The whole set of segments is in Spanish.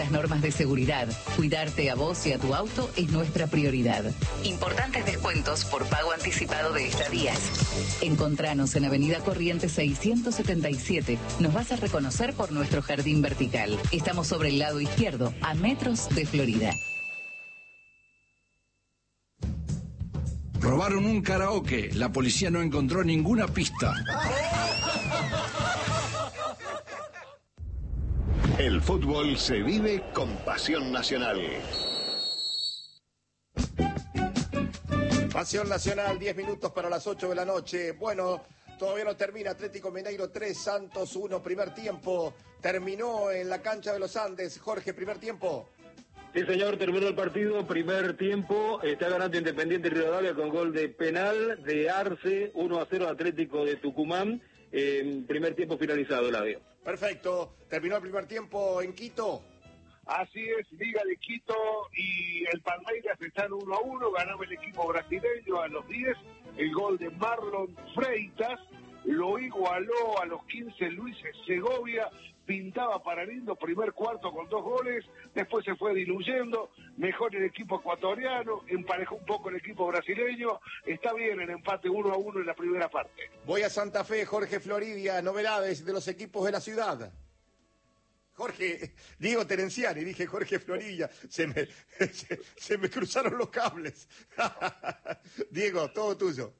Las normas de seguridad. Cuidarte a vos y a tu auto es nuestra prioridad. Importantes descuentos por pago anticipado de estadías. Encontranos en Avenida Corrientes 677. Nos vas a reconocer por nuestro jardín vertical. Estamos sobre el lado izquierdo, a metros de Florida. Robaron un karaoke. La policía no encontró ninguna pista. El fútbol se vive con pasión nacional. Pasión nacional, 10 minutos para las 8 de la noche. Bueno, todavía no termina. Atlético Mineiro 3, Santos 1, primer tiempo. Terminó en la cancha de los Andes. Jorge, primer tiempo. Sí, señor, terminó el partido, primer tiempo, está ganando Independiente Rivadavia con gol de penal de Arce, 1-0 Atlético de Tucumán, primer tiempo finalizado el audio. Perfecto, terminó el primer tiempo en Quito. Así es, Liga de Quito y el Palmeiras están 1-1, ganaba el equipo brasileño a los 10, el gol de Marlon Freitas, lo igualó a los 15 Luis Segovia, pintaba para lindo, primer cuarto con 2 goles, después se fue diluyendo, mejor el equipo ecuatoriano, emparejó un poco el equipo brasileño, está bien el empate 1-1 en la primera parte. Voy a Santa Fe, Jorge Floridia, novedades de los equipos de la ciudad. Jorge, Diego Terenciani, dije Jorge Florilla, se me cruzaron los cables. Diego, todo tuyo.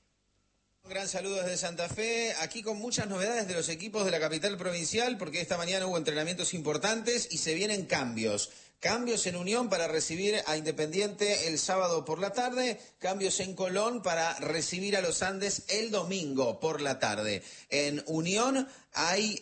Un gran saludo desde Santa Fe, aquí con muchas novedades de los equipos de la capital provincial, porque esta mañana hubo entrenamientos importantes y se vienen cambios. Cambios en Unión para recibir a Independiente el sábado por la tarde, cambios en Colón para recibir a los Andes el domingo por la tarde. En Unión hay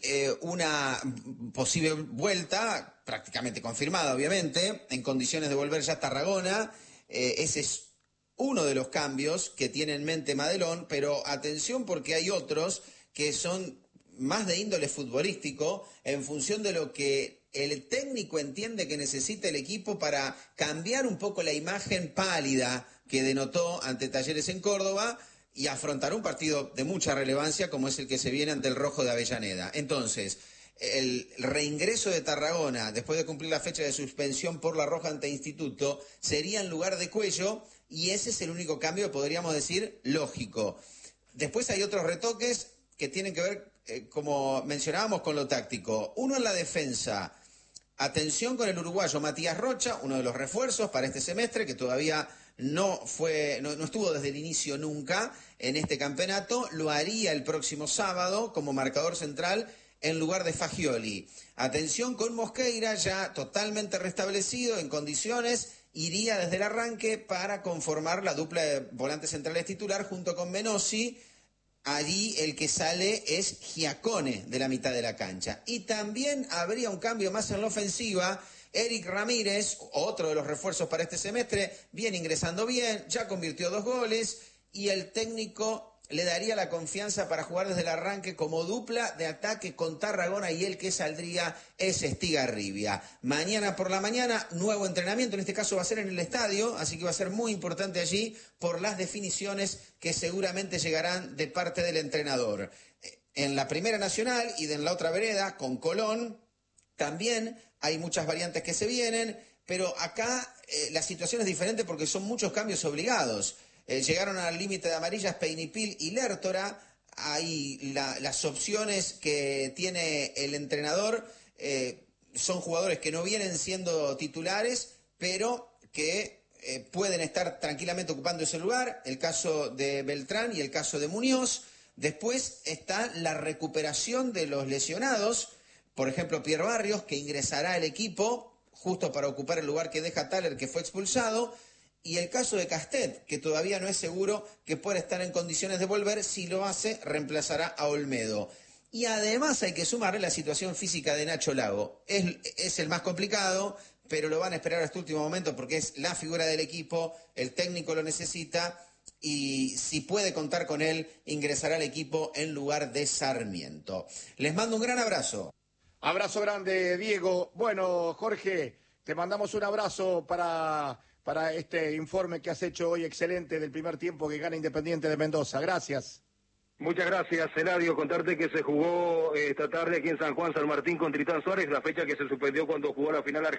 una posible vuelta, prácticamente confirmada obviamente, en condiciones de volver ya a Tarragona, ese es uno de los cambios que tiene en mente Madelón, pero atención porque hay otros que son más de índole futbolístico en función de lo que el técnico entiende que necesita el equipo para cambiar un poco la imagen pálida que denotó ante Talleres en Córdoba y afrontar un partido de mucha relevancia como es el que se viene ante el Rojo de Avellaneda. Entonces, el reingreso de Tarragona después de cumplir la fecha de suspensión por la Roja ante Instituto sería en lugar de Cuello y ese es el único cambio que podríamos decir lógico. Después hay otros retoques que tienen que ver, como mencionábamos, con lo táctico. Uno en la defensa. Atención con el uruguayo Matías Rocha, uno de los refuerzos para este semestre, que todavía no estuvo desde el inicio nunca en este campeonato. Lo haría el próximo sábado como marcador central en lugar de Fagioli. Atención con Mosqueira, ya totalmente restablecido, en condiciones, iría desde el arranque para conformar la dupla de volantes centrales titular junto con Menossi. Allí el que sale es Giacone de la mitad de la cancha. Y también habría un cambio más en la ofensiva. Eric Ramírez, otro de los refuerzos para este semestre, viene ingresando bien, ya convirtió 2 goles y el técnico le daría la confianza para jugar desde el arranque como dupla de ataque con Tarragona y el que saldría es Estigarribia. Mañana por la mañana, nuevo entrenamiento, en este caso va a ser en el estadio, así que va a ser muy importante allí por las definiciones que seguramente llegarán de parte del entrenador. En la Primera Nacional y en la otra vereda, con Colón, también hay muchas variantes que se vienen, pero acá la situación es diferente porque son muchos cambios obligados. Llegaron al límite de amarillas Peinipil y Lertora. Hay las opciones que tiene el entrenador. Son jugadores que no vienen siendo titulares, pero que pueden estar tranquilamente ocupando ese lugar. El caso de Beltrán y el caso de Muñoz. Después está la recuperación de los lesionados. Por ejemplo, Pierre Barrios, que ingresará al equipo justo para ocupar el lugar que deja Thaler, que fue expulsado. Y el caso de Castet, que todavía no es seguro que pueda estar en condiciones de volver. Si lo hace, reemplazará a Olmedo. Y además hay que sumarle la situación física de Nacho Lago. Es el más complicado, pero lo van a esperar hasta último momento porque es la figura del equipo, el técnico lo necesita y si puede contar con él, ingresará al equipo en lugar de Sarmiento. Les mando un gran abrazo. Abrazo grande, Diego. Bueno, Jorge, te mandamos un abrazo para este informe que has hecho hoy excelente del primer tiempo que gana Independiente de Mendoza. Gracias. Muchas gracias, Eladio. Contarte que se jugó esta tarde aquí en San Juan, San Martín con Tritán Suárez, la fecha que se suspendió cuando jugó la final